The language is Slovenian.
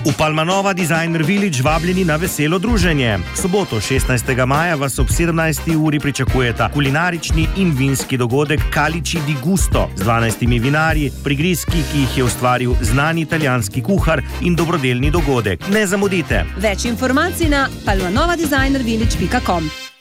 V Palmanova Designer Village vabljeni na veselo druženje. V soboto 16. maja vas ob 17. uri pričakujeta kulinarični in vinski dogodek Calici di Gusto z 12 vinarji, prigrizki, ki jih je ustvaril znani italijanski kuhar in dobrodelni dogodek. Ne zamudite! Več informacij na palmanovadesignervillage.com.